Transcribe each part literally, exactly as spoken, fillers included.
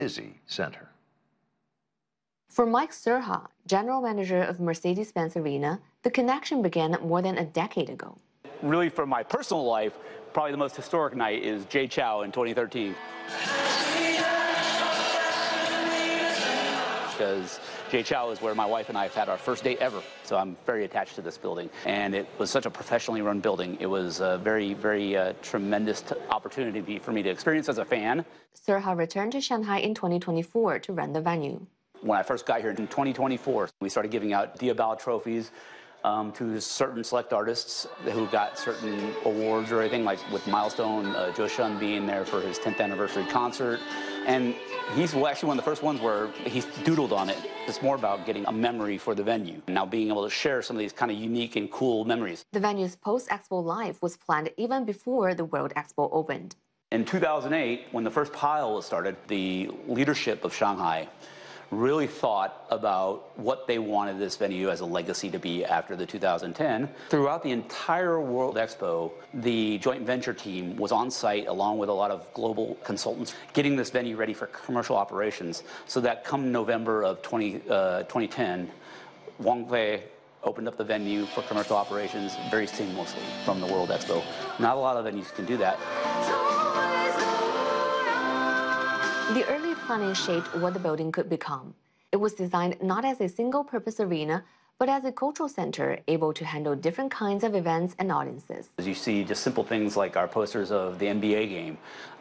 busy center. For Mike Serha, general manager of Mercedes-Benz Arena, the connection began more than a decade ago. Really, for my personal life, probably the most historic night is Jay Chou in twenty thirteen. Because Jay Chou is where my wife and I have had our first date ever. So I'm very attached to this building. And it was such a professionally run building. It was a very, very uh, tremendous opportunity for me to experience as a fan. Serha returned to Shanghai in twenty twenty-four to run the venue. When I first got here in twenty twenty-four, we started giving out Diabao trophies um, to certain select artists who got certain awards or anything, like with Milestone, uh, Joe Shun being there for his tenth anniversary concert. And he's actually one of the first ones where he's doodled on it. It's more about getting a memory for the venue. Now being able to share some of these kind of unique and cool memories. The venue's post-Expo Live was planned even before the World Expo opened. In two thousand eight, when the first pile was started, the leadership of Shanghai really thought about what they wanted this venue as a legacy to be after the two thousand ten. Throughout the entire World Expo, the joint venture team was on site along with a lot of global consultants, getting this venue ready for commercial operations so that come November of twenty ten, Wang Fei opened up the venue for commercial operations very seamlessly from the World Expo. Not a lot of venues can do that. The early planning shaped what the building could become. It was designed not as a single-purpose arena, but as a cultural center able to handle different kinds of events and audiences. As you see, just simple things like our posters of the N B A game,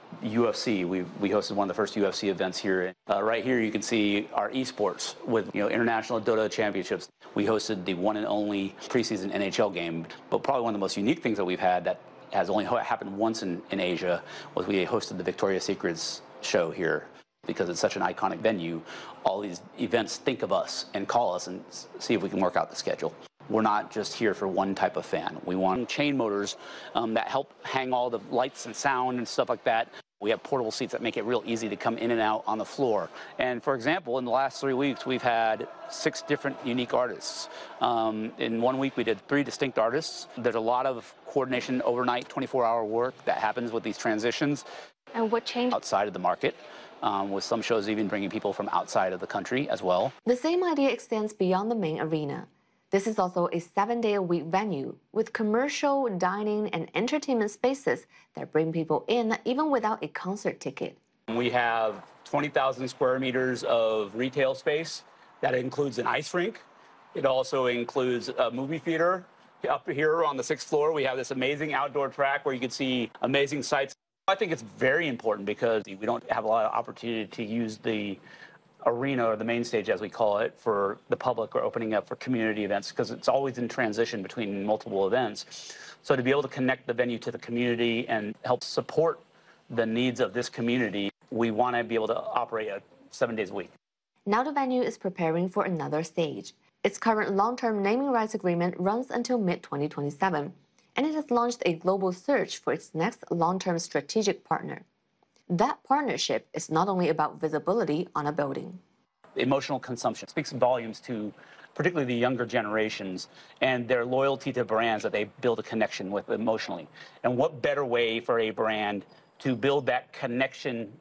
U F C. We we hosted one of the first U F C events here. Uh, right here, you can see our esports with you know international Dota championships. We hosted the one and only preseason N H L game. But probably one of the most unique things that we've had that has only happened once in, in Asia was we hosted the Victoria's Secrets show here. Because it's such an iconic venue, all these events think of us and call us and see if we can work out the schedule. We're not just here for one type of fan. We want chain motors um, that help hang all the lights and sound and stuff like that. We have portable seats that make it real easy to come in and out on the floor. And for example, in the last three weeks, we've had six different unique artists. Um, in one week, we did three distinct artists. There's a lot of coordination overnight, twenty-four hour work that happens with these transitions. And what changed? Outside of the market. Um, with some shows even bringing people from outside of the country as well. The same idea extends beyond the main arena. This is also a seven-day-a-week venue with commercial, dining, and entertainment spaces that bring people in even without a concert ticket. We have twenty thousand square meters of retail space. That includes an ice rink. It also includes a movie theater. Up here on the sixth floor, we have this amazing outdoor track where you can see amazing sights. I think it's very important because we don't have a lot of opportunity to use the arena or the main stage, as we call it, for the public or opening up for community events because it's always in transition between multiple events. So to be able to connect the venue to the community and help support the needs of this community, we want to be able to operate uh, seven days a week. Now the venue is preparing for another stage. Its current long-term naming rights agreement runs until mid twenty twenty-seven. And it has launched a global search for its next long-term strategic partner. That partnership is not only about visibility on a building. Emotional consumption speaks volumes to particularly the younger generations and their loyalty to brands that they build a connection with emotionally. And what better way for a brand to build that connection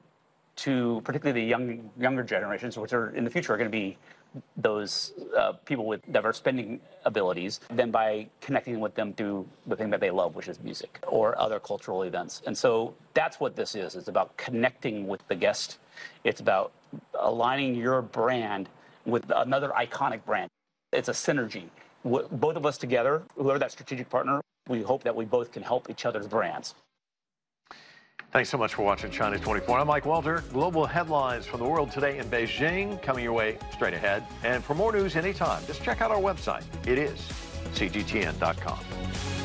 to particularly the young, younger generations, which are in the future are going to be those uh, people with diverse spending abilities than by connecting with them through the thing that they love, which is music or other cultural events. And so that's what this is. It's about connecting with the guest. It's about aligning your brand with another iconic brand. It's a synergy. Both of us together, whoever that strategic partner, we hope that we both can help each other's brands. Thanks so much for watching China twenty-four. I'm Mike Welter. Global headlines from the world today in Beijing coming your way straight ahead. And for more news anytime, just check out our website. It is C G T N dot com.